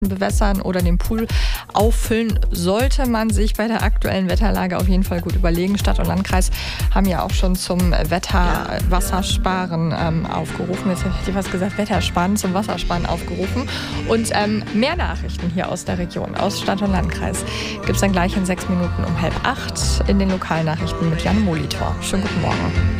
bewässern oder den Pool auffüllen, sollte man sich bei der aktuellen Wetterlage auf jeden Fall gut überlegen. Stadt und Landkreis haben ja auch schon zum Wassersparen aufgerufen. Jetzt hätte ich fast gesagt Wettersparen, zum Wassersparen aufgerufen. Und mehr Nachrichten hier aus der Region, aus Stadt und Landkreis, gibt es dann gleich in 6 Minuten um 7:30 in den Lokalnachrichten mit Jan Molitor. Schönen guten Morgen.